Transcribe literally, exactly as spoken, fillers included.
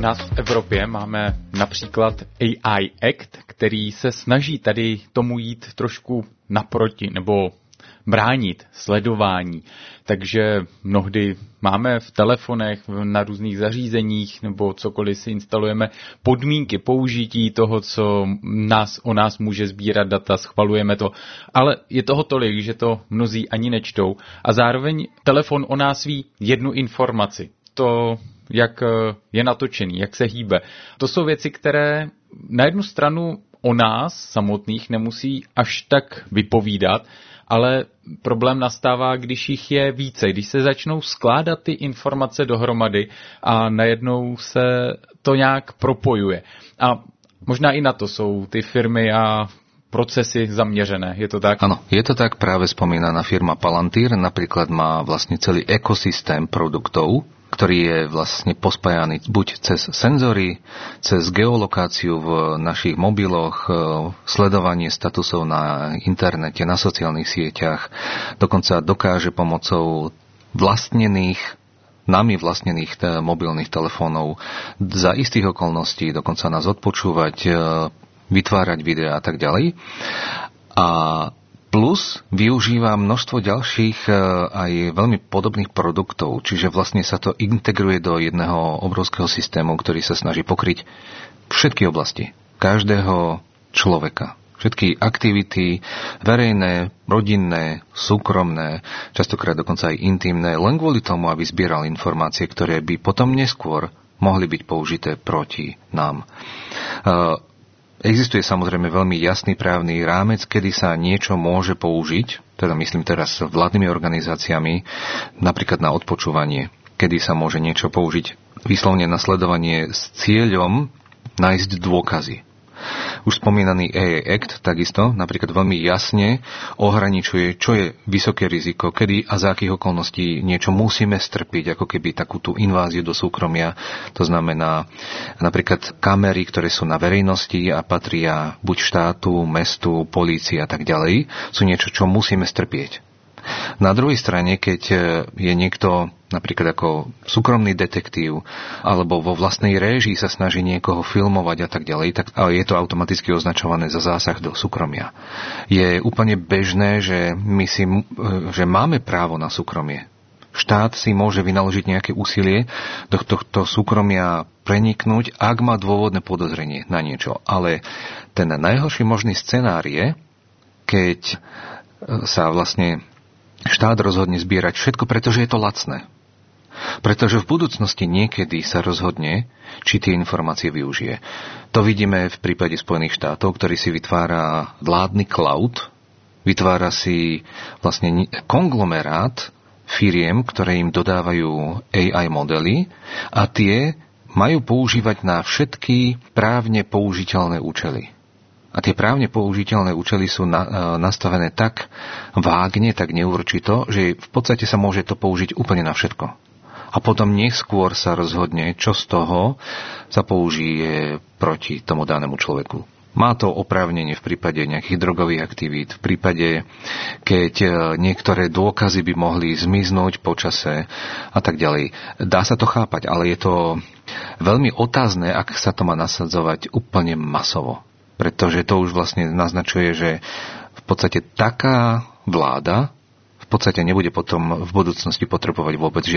nás v Evropě máme například A I Act, který se snaží tady tomu jít trošku naproti nebo bránit sledování. Takže mnohdy máme v telefonech, na různých zařízeních nebo cokoliv si instalujeme podmínky použití toho, co nás o nás může sbírat data, schvalujeme to. Ale je toho tolik, že to mnozí ani nečtou. A zároveň telefon o nás ví jednu informaci. To, jak je natočený, jak se hýbe. To jsou věci, které na jednu stranu o nás samotných nemusí až tak vypovídat, ale problém nastává, když jich je více, když se začnou skládat ty informace dohromady a najednou se to nějak propojuje. A možná i na to jsou ty firmy a procesy zaměřené, je to tak? Áno, je to tak, práve spomínaná firma Palantir napríklad má vlastne celý ekosystém produktov, ktorý je vlastne pospájaný buď cez senzory, cez geolokáciu v našich mobiloch, sledovanie statusov na internete, na sociálnych sieťach, dokonca dokáže pomocou vlastnených nami vlastnených t- mobilných telefónov za istých okolností dokonca nás odpočúvať, vytvárať videá a tak ďalej. A plus využíva množstvo ďalších aj veľmi podobných produktov, čiže vlastne sa to integruje do jedného obrovského systému, ktorý sa snaží pokryť všetky oblasti každého človeka. Všetky aktivity, verejné, rodinné, súkromné, častokrát dokonca aj intimné, len kvôli tomu, aby zbieral informácie, ktoré by potom neskôr mohli byť použité proti nám. Existuje samozrejme veľmi jasný právny rámec, kedy sa niečo môže použiť, teda myslím teraz vládnymi organizáciami, napríklad na odpočúvanie, kedy sa môže niečo použiť vyslovene na sledovanie s cieľom nájsť dôkazy. Už spomínaný A I Act takisto napríklad veľmi jasne ohraničuje, čo je vysoké riziko, kedy a za akých okolností niečo musíme strpiť, ako keby takú tú inváziu do súkromia. To znamená napríklad kamery, ktoré sú na verejnosti a patria buď štátu, mestu, polícii a tak ďalej, sú niečo, čo musíme strpieť. Na druhej strane, keď je niekto napríklad ako súkromný detektív alebo vo vlastnej réžii sa snaží niekoho filmovať a tak ďalej, tak je to automaticky označované za zásah do súkromia. Je úplne bežné, že my si, že máme právo na súkromie. Štát si môže vynaložiť nejaké úsilie do tohto súkromia preniknúť, ak má dôvodné podozrenie na niečo. Ale ten najhorší možný scenár je, keď sa vlastne štát rozhodne zbierať všetko, pretože je to lacné. Pretože v budúcnosti niekedy sa rozhodne, či tie informácie využije. To vidíme v prípade Spojených štátov, ktorý si vytvára vládny cloud, vytvára si vlastne konglomerát firiem, ktoré im dodávajú A I modely a tie majú používať na všetky právne použiteľné účely. A tie právne použiteľné účely sú na, nastavené tak vágne, tak neurčito, že v podstate sa môže to použiť úplne na všetko. A potom neskôr sa rozhodne, čo z toho sa použije proti tomu danému človeku. Má to oprávnenie v prípade nejakých drogových aktivít, v prípade, keď niektoré dôkazy by mohli zmiznúť po čase a tak ďalej. Dá sa to chápať, ale je to veľmi otázne, ak sa to má nasadzovať úplne masovo. Pretože to už vlastne naznačuje, že v podstate taká vláda v podstate nebude potom v budúcnosti potrebovať vôbec žiadne